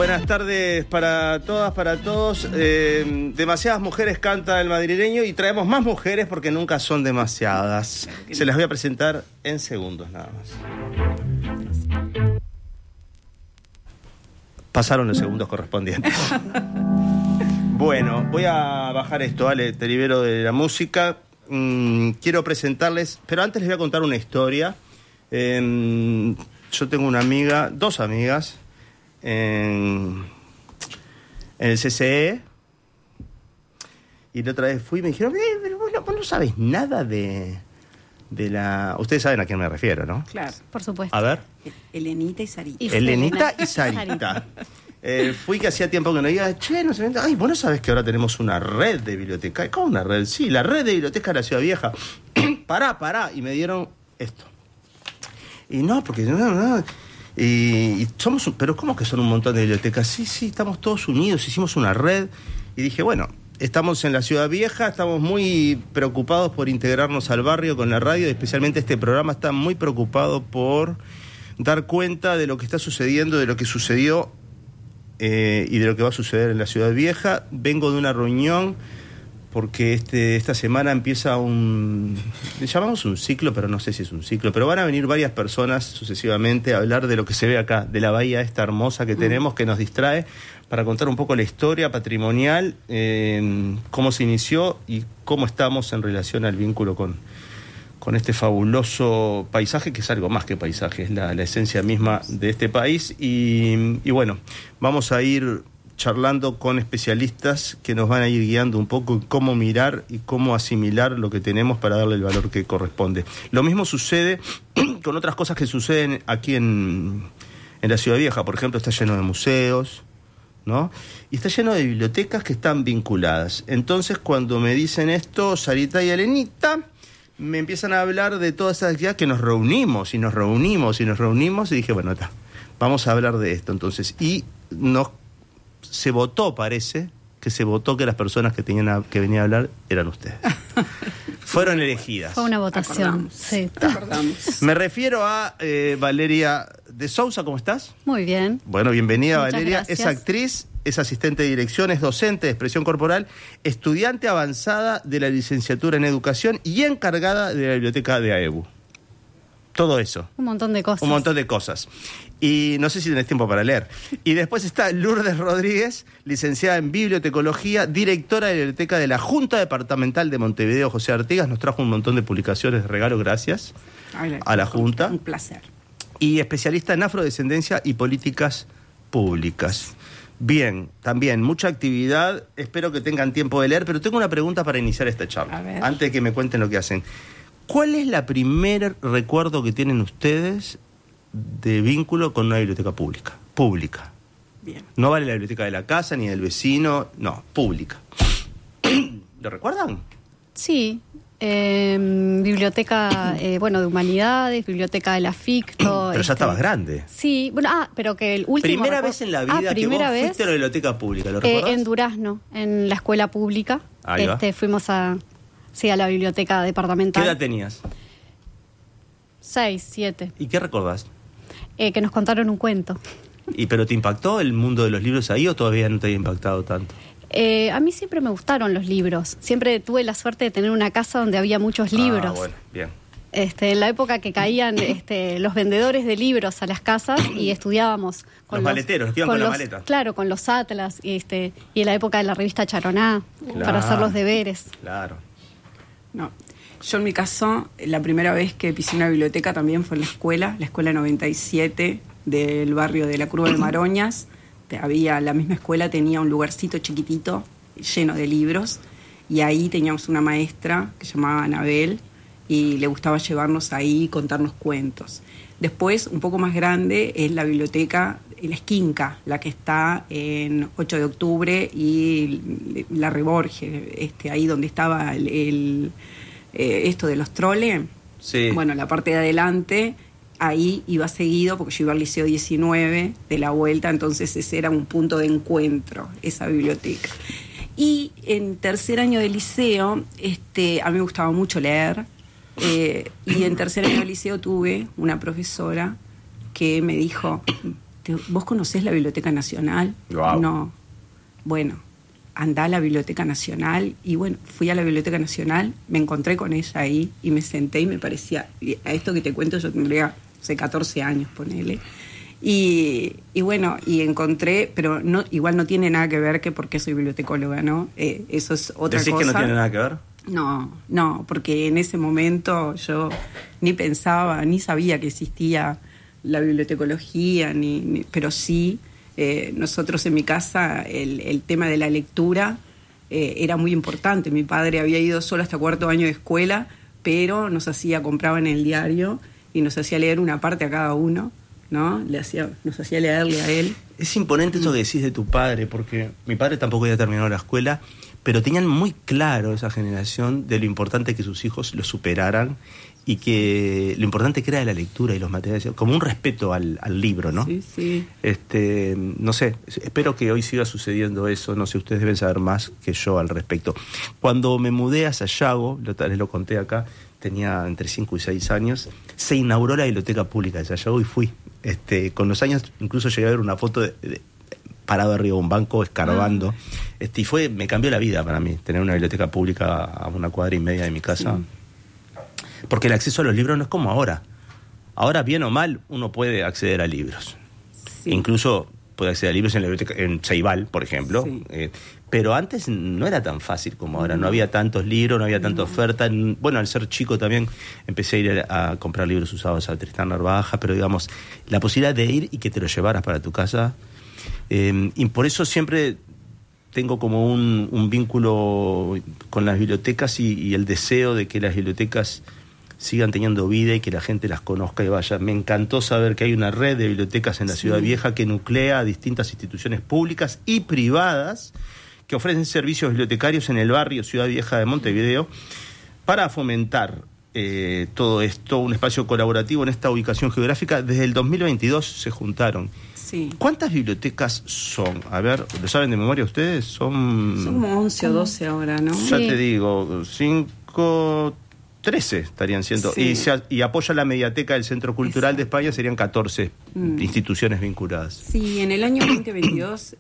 Buenas tardes para todas, para todos. Demasiadas mujeres canta el madrileño y traemos más mujeres porque nunca son demasiadas. Se las voy a presentar en segundos nada más. Pasaron los segundos correspondientes. Bueno, voy a bajar esto, Ale, te libero de la música. Quiero presentarles, pero antes les voy a contar una historia. Yo tengo una amiga, dos amigas, en el CCE, y la otra vez fui y me dijeron, pero vos no sabes nada de la... Ustedes saben a quién me refiero, ¿no? Claro, por supuesto. A ver. Elenita y Sarita. Elenita y Sarita. Fui que hacía tiempo que no iba, no se me... Ay, vos no sabés que ahora tenemos una red de bibliotecas. ¿Cómo una red? Sí, la red de bibliotecas de la Ciudad Vieja. Pará. Y me dieron esto. Y no, porque... No. Y somos... Pero ¿cómo que son un montón de bibliotecas? Sí, estamos todos unidos, hicimos una red. Y dije, bueno, estamos en la Ciudad Vieja, estamos muy preocupados por integrarnos al barrio con la radio, especialmente este programa está muy preocupado por dar cuenta de lo que está sucediendo, de lo que sucedió y de lo que va a suceder en la Ciudad Vieja. Vengo de una reunión porque esta semana empieza le llamamos un ciclo, pero no sé si es un ciclo, pero van a venir varias personas sucesivamente a hablar de lo que se ve acá, de la bahía esta hermosa que tenemos, que nos distrae, para contar un poco la historia patrimonial, cómo se inició y cómo estamos en relación al vínculo con este fabuloso paisaje, que es algo más que paisaje, es la esencia misma de este país. Y bueno, vamos a ir charlando con especialistas que nos van a ir guiando un poco en cómo mirar y cómo asimilar lo que tenemos para darle el valor que corresponde. Lo mismo sucede con otras cosas que suceden aquí en la Ciudad Vieja. Por ejemplo, está lleno de museos, ¿no? Y está lleno de bibliotecas que están vinculadas. Entonces, cuando me dicen esto, Sarita y Elenita, me empiezan a hablar de todas esas actividades que nos reunimos, y dije, bueno, vamos a hablar de esto entonces. Y se votó, parece, que las personas que tenían que venir a hablar eran ustedes. Fueron elegidas. Fue una votación, sí. Acordamos. Me refiero a Valeria de Sousa, ¿cómo estás? Muy bien. Bueno, bienvenida. Muchas Valeria. gracias. Es actriz, es asistente de dirección, es docente de expresión corporal, estudiante avanzada de la licenciatura en educación y encargada de la biblioteca de AEBU. Todo eso. Un montón de cosas. Un montón de cosas. Y no sé si tenés tiempo para leer. Y después está Lourdes Rodríguez, licenciada en bibliotecología, directora de la biblioteca de la Junta Departamental de Montevideo, José Artigas. Nos trajo un montón de publicaciones de regalo, gracias a la Junta. Un placer. Y especialista en afrodescendencia y políticas públicas. Bien, también mucha actividad. Espero que tengan tiempo de leer, pero tengo una pregunta para iniciar esta charla. A ver. Antes de que me cuenten lo que hacen. ¿Cuál es la primer recuerdo que tienen ustedes de vínculo con una biblioteca pública? Pública. Bien. No vale la biblioteca de la casa ni del vecino, no, pública. ¿Lo recuerdan? Sí. Biblioteca, de humanidades, biblioteca de la FICTO. Pero ya estabas grande. Sí, pero que el último... Primera vez en la vida que vos fuiste a la biblioteca pública, ¿lo recordás? En Durazno, en la escuela pública. Ahí va. Fuimos a la biblioteca departamental. ¿Qué edad tenías? 6, 7. ¿Y qué recordás? Que nos contaron un cuento. ¿Pero te impactó el mundo de los libros ahí o todavía no te había impactado tanto? A mí siempre me gustaron los libros. Siempre tuve la suerte de tener una casa donde había muchos libros. Bueno, bien. En la época que caían los vendedores de libros a las casas y estudiábamos con los maleteros, los que iban con la maleta. Claro, con los atlas y en la época de la revista Charoná, para hacer los deberes. Claro. No, yo en mi caso, la primera vez que pisé una biblioteca también fue en la escuela 97 del barrio de la Curva de Maroñas. La misma escuela tenía un lugarcito chiquitito lleno de libros y ahí teníamos una maestra que se llamaba Anabel y le gustaba llevarnos ahí y contarnos cuentos. Después, un poco más grande, es la biblioteca, la Esquinca, la que está en 8 de octubre y la Reborge, ahí donde estaba esto de los troles. Sí. Bueno, la parte de adelante, ahí iba seguido, porque yo iba al Liceo 19 de la vuelta, entonces ese era un punto de encuentro, esa biblioteca. Y en tercer año de liceo, a mí me gustaba mucho leer, y en tercer año de liceo tuve una profesora que me dijo, ¿vos conocés la Biblioteca Nacional? Wow. No. Bueno, andá a la Biblioteca Nacional. Y bueno, fui a la Biblioteca Nacional, me encontré con ella ahí y me senté y me parecía, a esto que te cuento yo tendría, 14 años, ponele. Y bueno, y encontré, pero no, igual no tiene nada que ver que porque soy bibliotecóloga, ¿no? Eso es otra cosa. ¿Decís que no tiene nada que ver? No, porque en ese momento yo ni pensaba, ni sabía que existía la bibliotecología, pero sí, nosotros en mi casa el tema de la lectura era muy importante. Mi padre había ido solo hasta 4º año de escuela, pero compraba en el diario y nos hacía leer una parte a cada uno, ¿no? Nos hacía leerle a él. Es imponente eso que decís de tu padre, porque mi padre tampoco había terminado la escuela, pero tenían muy claro esa generación de lo importante que sus hijos lo superaran y que lo importante que era la lectura y los materiales, como un respeto al libro, ¿no? Sí, sí. No sé, espero que hoy siga sucediendo eso, no sé, ustedes deben saber más que yo al respecto. Cuando me mudé a Sayago, tal vez lo conté acá, tenía entre 5 y 6 años, se inauguró la Biblioteca Pública de Sayago y fui. Con los años incluso llegué a ver una foto parado arriba de un banco, escarbando, y me cambió la vida para mí, tener una biblioteca pública a 1,5 cuadras de mi casa. Sí. Porque el acceso a los libros no es como ahora. Ahora, bien o mal, uno puede acceder a libros. Sí. Incluso puede acceder a libros en la biblioteca, en Ceibal, por ejemplo. Sí. Pero antes no era tan fácil como ahora. No había tantos libros, no había tanta oferta. Bueno, al ser chico también empecé a ir a comprar libros usados a Tristán Narvaja, pero digamos, la posibilidad de ir y que te lo llevaras para tu casa. Y por eso siempre tengo como un vínculo con las bibliotecas y el deseo de que las bibliotecas sigan teniendo vida y que la gente las conozca y vaya. Me encantó saber que hay una red de bibliotecas en la Ciudad Vieja que nuclea a distintas instituciones públicas y privadas que ofrecen servicios bibliotecarios en el barrio Ciudad Vieja de Montevideo para fomentar todo esto, un espacio colaborativo en esta ubicación geográfica. Desde el 2022 se juntaron. Sí. ¿Cuántas bibliotecas son? A ver, ¿lo saben de memoria ustedes? Son como 11 o 12 ahora, ¿no? Ya te digo, 5... 13 estarían siendo. Sí. Y apoya la mediateca del Centro Cultural de España, serían 14 instituciones vinculadas. Sí, en el año 2022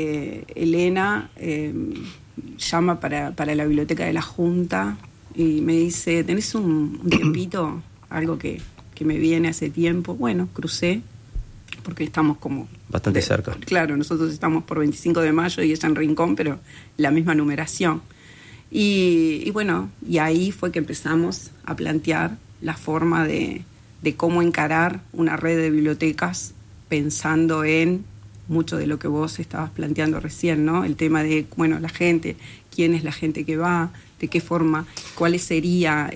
Elena llama para la biblioteca de la Junta y me dice, ¿tenés un tiempito? Algo que me viene hace tiempo. Bueno, crucé, porque estamos como... Bastante cerca. Claro, nosotros estamos por 25 de mayo y ella en Rincón, pero la misma numeración. Y bueno, y ahí fue que empezamos a plantear la forma de cómo encarar una red de bibliotecas, pensando en mucho de lo que vos estabas planteando recién, ¿no? El tema de, bueno, la gente, quién es la gente que va, de qué forma, cuál sería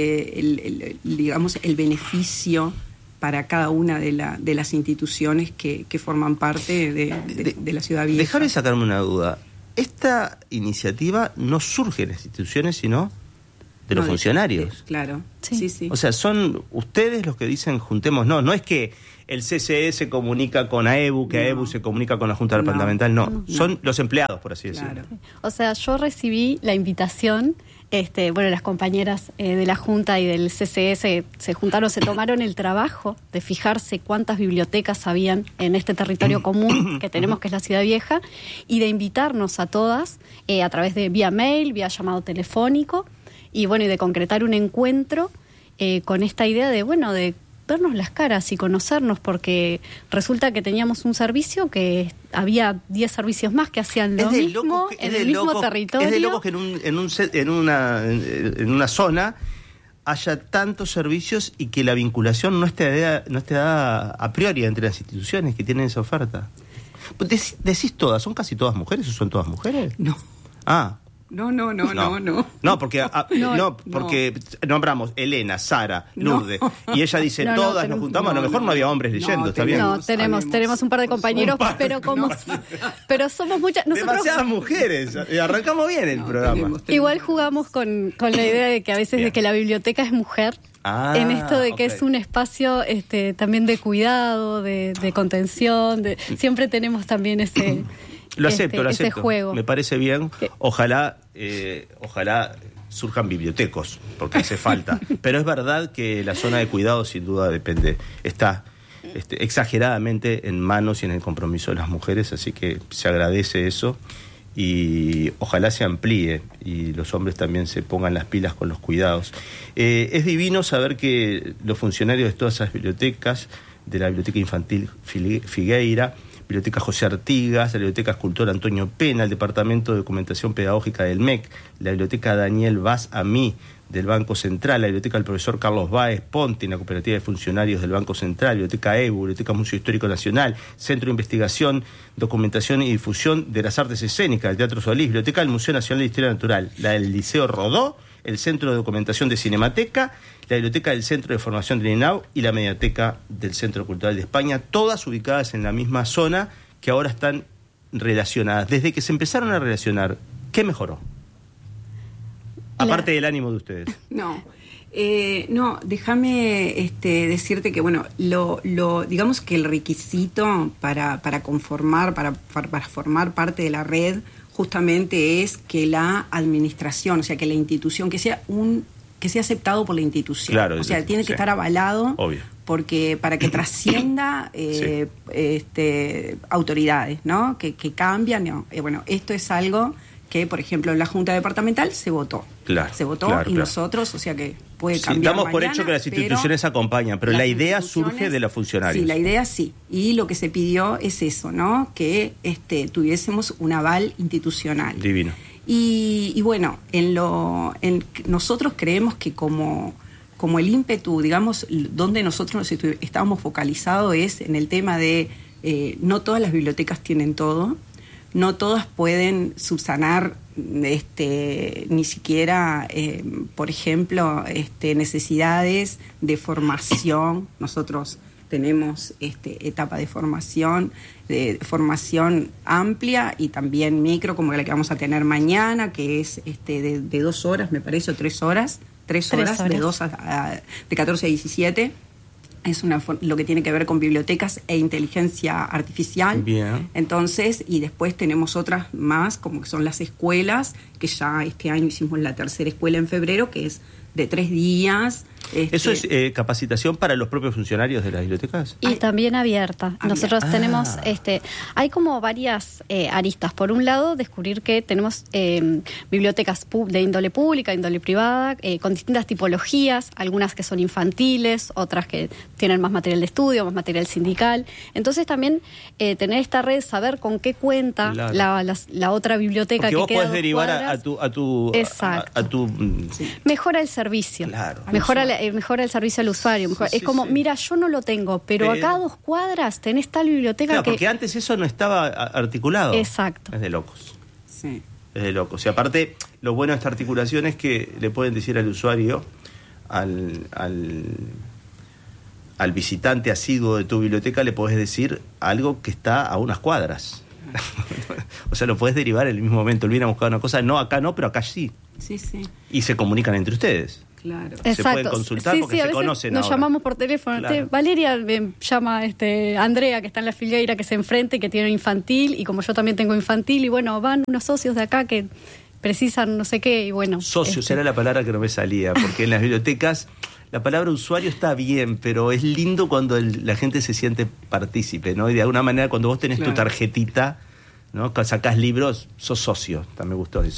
digamos, el beneficio para cada una de las instituciones que forman parte de la Ciudad Vieja. Déjame sacarme una duda. Esta iniciativa no surge de las instituciones, sino de los funcionarios. Claro, sí. O sea, son ustedes los que dicen juntemos. No es que el CCE se comunica con AEBU, que AEBU se comunica con la Junta Departamental, no. Son los empleados, por así decirlo. O sea, yo recibí la invitación, las compañeras de la Junta y del CCE se juntaron, se tomaron el trabajo de fijarse cuántas bibliotecas habían en este territorio común que tenemos, que es la Ciudad Vieja, y de invitarnos a todas a través de vía mail, vía llamado telefónico, y de concretar un encuentro con esta idea de vernos las caras y conocernos, porque resulta que teníamos un servicio que había 10 servicios más que hacían lo mismo en el mismo territorio. Es de locos que en una zona haya tantos servicios y que la vinculación no esté dada a priori entre las instituciones que tienen esa oferta. Decís todas, ¿son casi todas mujeres o son todas mujeres? No. Ah. No. No, porque nombramos Elena, Sara, Lourdes, y ella dice todas nos juntamos, a lo mejor no había hombres leyendo, está bien. No, tenemos un par de compañeros, pero somos muchas. Demasiadas mujeres, arrancamos bien el programa. Igual jugamos con la idea de que a veces de que la biblioteca es mujer. En esto de que es un espacio también de cuidado, de contención, siempre tenemos también ese... Lo acepto. Ese juego. Me parece bien. Ojalá surjan bibliotecos, porque hace falta. Pero es verdad que la zona de cuidado sin duda depende. Está exageradamente en manos y en el compromiso de las mujeres, así que se agradece eso y ojalá se amplíe y los hombres también se pongan las pilas con los cuidados. Es divino saber que los funcionarios de todas esas bibliotecas, de la Biblioteca Infantil Figueira, Biblioteca José Artigas, la Biblioteca Escultor Antonio Pena, el Departamento de Documentación Pedagógica del MEC, la Biblioteca Daniel Vaz Amí del Banco Central, la Biblioteca del Profesor Carlos Báez Ponti, la Cooperativa de Funcionarios del Banco Central, Biblioteca EBU, Biblioteca Museo Histórico Nacional, Centro de Investigación, Documentación y Difusión de las Artes Escénicas, el Teatro Solís, Biblioteca del Museo Nacional de Historia Natural, la del Liceo Rodó, el Centro de Documentación de Cinemateca, la Biblioteca del Centro de Formación de INAU y la Mediateca del Centro Cultural de España, todas ubicadas en la misma zona que ahora están relacionadas. Desde que se empezaron a relacionar, ¿qué mejoró? Aparte del ánimo de ustedes. No, déjame decirte que, bueno, digamos que el requisito para formar parte de la red justamente es que la administración, o sea, que la institución, que sea aceptado por la institución. Claro, o sea, tiene que estar avalado. Obvio. Porque para que trascienda autoridades, ¿no? Que cambian, ¿no? Bueno, esto es algo que, por ejemplo, en la Junta Departamental se votó. Claro, nosotros, o sea que puede cambiar damos mañana, por hecho que las instituciones acompañan, pero la idea surge de los funcionarios. Sí, la idea sí. Y lo que se pidió es eso, ¿no? Que tuviésemos un aval institucional. Divino. Y bueno, nosotros creemos que como el ímpetu, digamos, donde nosotros estábamos focalizados es en el tema de no todas las bibliotecas tienen todo, no todas pueden subsanar ni siquiera, por ejemplo, necesidades de formación. Nosotros tenemos etapa de formación amplia y también micro, como la que vamos a tener mañana, que es de 2 horas, me parece, o 3 horas. 3 horas, de 14 a 17. Es lo que tiene que ver con bibliotecas e inteligencia artificial. Bien. Entonces, y después tenemos otras más, como que son las escuelas, que ya este año hicimos la 3ª escuela en febrero, que es de 3 días. ¿Eso es capacitación para los propios funcionarios de las bibliotecas? Y también abierta. Nosotros tenemos, hay como varias aristas. Por un lado, descubrir que tenemos bibliotecas de índole pública, índole privada, con distintas tipologías, algunas que son infantiles, otras que tienen más material de estudio, más material sindical. Entonces también tener esta red, saber con qué cuenta la otra biblioteca. Porque que vos podés derivar a tu Sí. Mejora el servicio. Claro. Mejora el servicio al usuario. Es como, mira, yo no lo tengo, pero acá a 2 cuadras tenés tal biblioteca que... porque antes eso no estaba articulado. Exacto. Es de locos. Sí. Es de locos. Y aparte, lo bueno de esta articulación es que le pueden decir al usuario, al visitante asiduo de tu biblioteca, le podés decir algo que está a unas cuadras. O sea, lo podés derivar en el mismo momento. Él viene a buscar una cosa, no, acá no, pero acá sí. Sí. Y se comunican entre ustedes. Claro. Exacto. Se pueden consultar porque se conocen nos ahora. llamamos por teléfono. Claro. Valeria me llama Andrea, que está en la Figueira, que se enfrenta y que tiene infantil, y como yo también tengo infantil, y bueno, van unos socios de acá que precisan no sé qué, y bueno. Socios era la palabra que no me salía, porque en las bibliotecas la palabra usuario está bien, pero es lindo cuando la gente se siente partícipe, ¿no? Y de alguna manera cuando vos tenés tu tarjetita, ¿no? Sacás libros, sos socio. También me gustó eso.